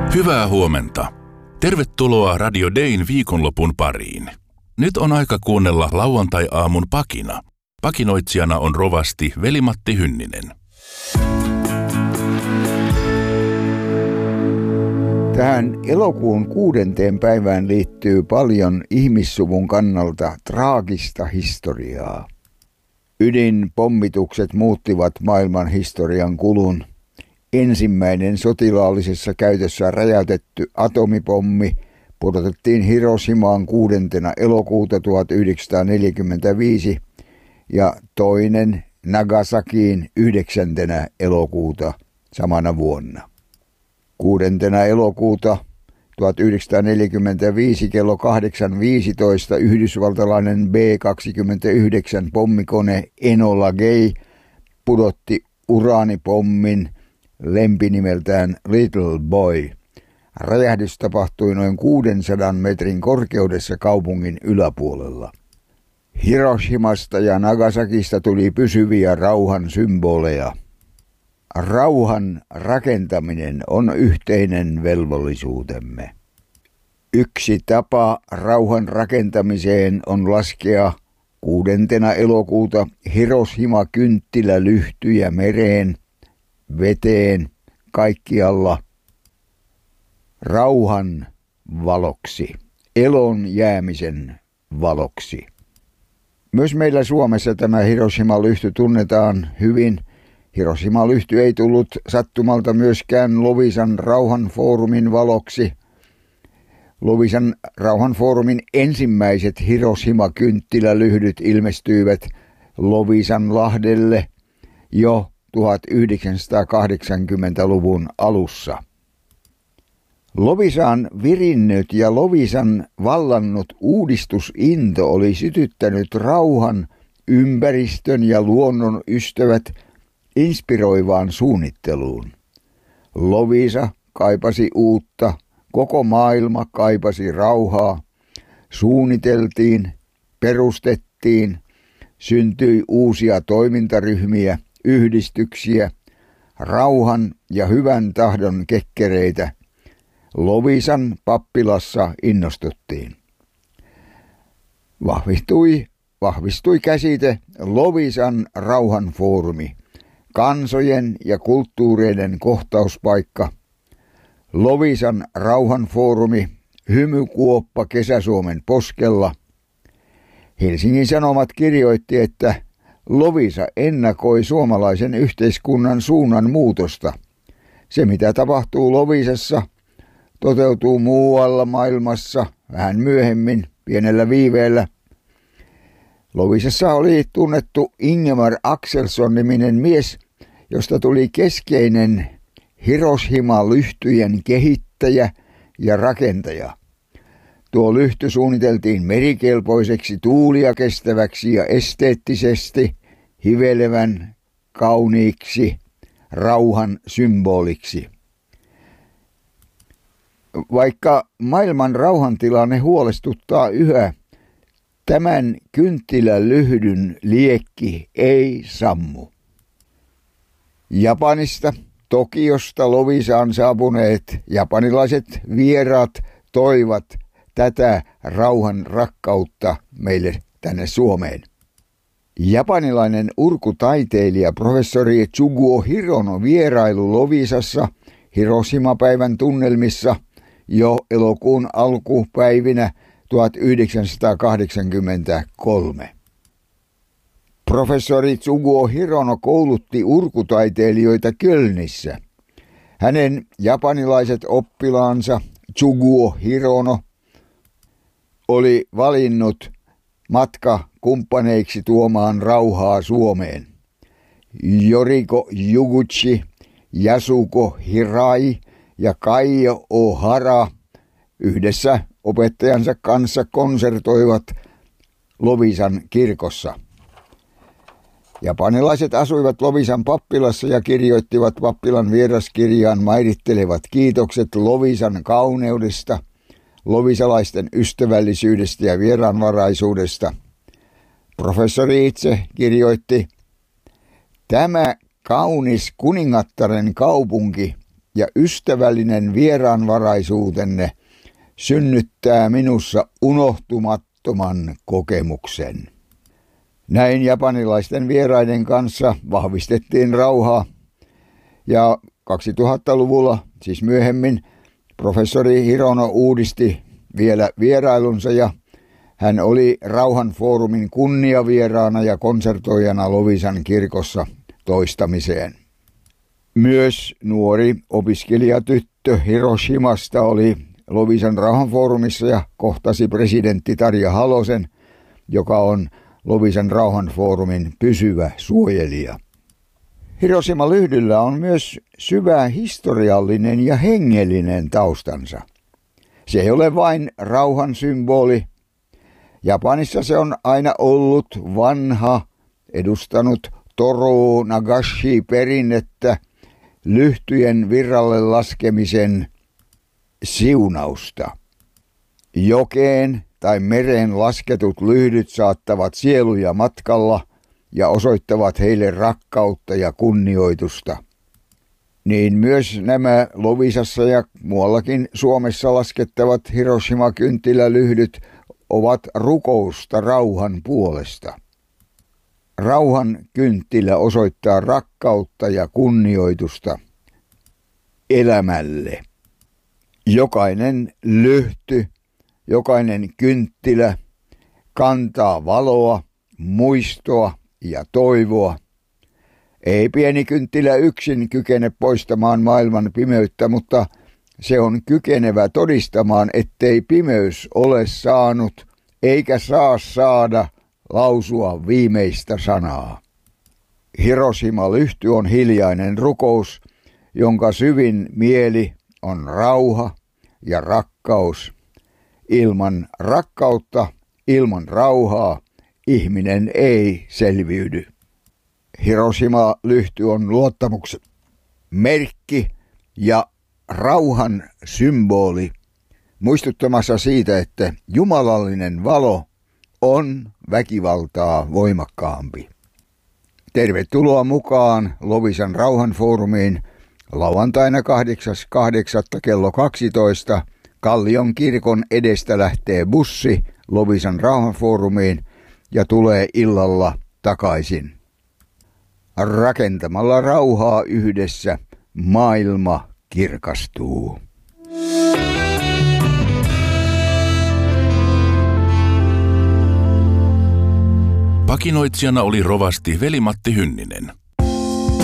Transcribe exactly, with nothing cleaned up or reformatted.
Hyvää huomenta. Tervetuloa Radio Dayn viikonlopun pariin. Nyt on aika kuunnella lauantai-aamun pakina. Pakinoitsijana on rovasti Veli-Matti Hynninen. Tähän elokuun kuudenteen päivään liittyy paljon ihmissuvun kannalta traagista historiaa. Ydinpommitukset muuttivat maailman historian kulun. Ensimmäinen sotilaallisessa käytössä räjäytetty atomipommi pudotettiin Hiroshimaan kuudentena elokuuta tuhatyhdeksänsataaneljäkymmentäviisi ja toinen Nagasakiin yhdeksäntenä elokuuta samana vuonna. Kuudentena elokuuta tuhatyhdeksänsataaneljäkymmentäviisi kello kahdeksan viisitoista yhdysvaltalainen B kaksikymmentäyhdeksän pommikone Enola Gay pudotti uraanipommin lempinimeltään Little Boy. Räjähdys tapahtui noin kuudensadan metrin korkeudessa kaupungin yläpuolella. Hiroshimasta ja Nagasakista tuli pysyviä rauhan symboleja. Rauhan rakentaminen on yhteinen velvollisuutemme. Yksi tapa rauhan rakentamiseen on laskea kuudentena elokuuta Hiroshima-kynttilälyhtyjä mereen, veteen, kaikkialla rauhan valoksi, elon jäämisen valoksi. Myös meillä Suomessa tämä Hiroshima-lyhty tunnetaan hyvin. Hiroshima-lyhty ei tullut sattumalta myöskään Loviisan rauhanfoorumin valoksi. Loviisan rauhanfoorumin ensimmäiset Hiroshima-kynttilälyhdyt ilmestyivät Loviisanlahdelle jo tuhatyhdeksänsataakahdeksankymmentäluvun alussa. Loviisaan virinnyt ja Loviisan vallannut uudistusinto oli sytyttänyt rauhan, ympäristön ja luonnon ystävät inspiroivaan suunnitteluun. Loviisa kaipasi uutta, koko maailma kaipasi rauhaa, suunniteltiin, perustettiin, syntyi uusia toimintaryhmiä, yhdistyksiä, rauhan ja hyvän tahdon kekkereitä. Loviisan pappilassa innostuttiin. Vahvistui, vahvistui käsite Loviisan rauhanfoorumi, kansojen ja kulttuureiden kohtauspaikka. Loviisan rauhanfoorumi, hymykuoppa Kesä-Suomen poskella. Helsingin Sanomat kirjoitti, että Loviisa ennakoi suomalaisen yhteiskunnan suunnan muutosta. Se, mitä tapahtuu Loviisassa, toteutuu muualla maailmassa vähän myöhemmin, pienellä viiveellä. Loviisassa oli tunnettu Ingemar Axelsson-niminen mies, josta tuli keskeinen Hiroshima-lyhtyjen kehittäjä ja rakentaja. Tuo lyhty suunniteltiin merikelpoiseksi, tuulia kestäväksi ja esteettisesti hivelevän, kauniiksi, rauhan symboliksi. Vaikka maailman rauhantilanne huolestuttaa yhä, tämän kynttilälyhdyn liekki ei sammu. Japanista, Tokiosta Loviisaan saapuneet japanilaiset vieraat toivat tätä rauhan rakkautta meille tänne Suomeen. Japanilainen urkutaiteilija professori Tsuguo Hirono vierailu Loviisassa Hiroshima-päivän tunnelmissa jo elokuun alkupäivinä tuhatyhdeksänsataakahdeksankymmentäkolme. Professori Tsuguo Hirono koulutti urkutaiteilijoita Kölnissä. Hänen japanilaiset oppilaansa Tsuguo Hirono oli valinnut matkakumppaneiksi tuomaan rauhaa Suomeen. Yoriko Yuguchi, Yasuko Hirai ja Kaijo Ohara yhdessä opettajansa kanssa konsertoivat Loviisan kirkossa. Japanilaiset asuivat Loviisan pappilassa ja kirjoittivat pappilan vieraskirjaan mairittelevat kiitokset Loviisan kauneudesta, loviisalaisten ystävällisyydestä ja vieraanvaraisuudesta. Professori itse kirjoitti, tämä kaunis kuningattaren kaupunki ja ystävällinen vieraanvaraisuutenne synnyttää minussa unohtumattoman kokemuksen. Näin japanilaisten vieraiden kanssa vahvistettiin rauhaa ja kaksituhattaluvulla, siis myöhemmin, professori Hirono uudisti vielä vierailunsa ja hän oli Rauhanfoorumin kunniavieraana ja konsertoijana Loviisan kirkossa toistamiseen. Myös nuori opiskelijatyttö Hiroshimasta oli Loviisan Rauhanfoorumissa ja kohtasi presidentti Tarja Halosen, joka on Loviisan Rauhanfoorumin pysyvä suojelija. Hiroshima-lyhdyllä on myös syvä historiallinen ja hengellinen taustansa. Se ei ole vain rauhan symboli. Japanissa se on aina ollut vanha, edustanut Toru Nagashi-perinnettä, lyhtyjen virralle laskemisen siunausta. Jokeen tai mereen lasketut lyhdyt saattavat sieluja matkalla ja osoittavat heille rakkautta ja kunnioitusta. Niin myös nämä Loviisassa ja muuallakin Suomessa laskettavat Hiroshima-kynttilälyhdyt ovat rukousta rauhan puolesta. Rauhan kynttilä osoittaa rakkautta ja kunnioitusta elämälle. Jokainen lyhty, jokainen kynttilä kantaa valoa, muistoa ja toivoa. Ei pieni kynttilä yksin kykene poistamaan maailman pimeyttä, mutta se on kykenevä todistamaan, ettei pimeys ole saanut eikä saa saada lausua viimeistä sanaa. Hiroshima-lyhty on hiljainen rukous, jonka syvin mieli on rauha ja rakkaus. Ilman rakkautta, ilman rauhaa ihminen ei selviydy. Hiroshima-lyhty on luottamuksen merkki ja rauhan symboli, muistuttamassa siitä, että jumalallinen valo on väkivaltaa voimakkaampi. Tervetuloa mukaan Loviisan Rauhanfoorumiin lauantaina kahdeksas kahdeksatta kello kaksitoista. Kallion kirkon edestä lähtee bussi Loviisan Rauhanfoorumiin ja tulee illalla takaisin. Rakentamalla rauhaa yhdessä maailma kirkastuu. Pakinoitsijana oli rovasti Veli-Matti Hynninen.